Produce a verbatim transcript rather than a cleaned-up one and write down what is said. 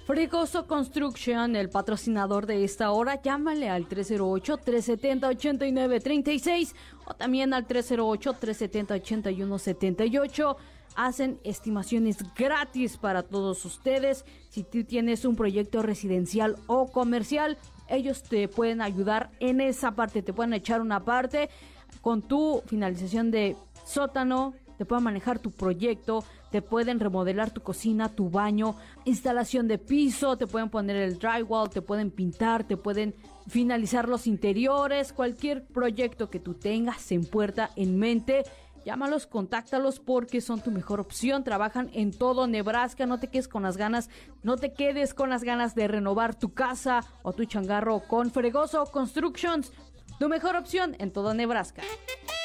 Fregoso Construction, el patrocinador de esta hora, llámale al tres cero ocho, tres siete cero, ocho nueve tres seis o también al tres cero ocho, tres siete cero, ocho uno siete ocho. Hacen estimaciones gratis para todos ustedes. Si tú tienes un proyecto residencial o comercial, ellos te pueden ayudar en esa parte, te pueden echar una parte con tu finalización de sótano, te pueden manejar tu proyecto, te pueden remodelar tu cocina, tu baño, instalación de piso, te pueden poner el drywall, te pueden pintar, te pueden finalizar los interiores, cualquier proyecto que tú tengas en puerta, en mente. Llámalos, contáctalos porque son tu mejor opción. Trabajan en todo Nebraska. No te quedes con las ganas, no te quedes con las ganas de renovar tu casa o tu changarro con Fregoso Constructions. Tu mejor opción en todo Nebraska.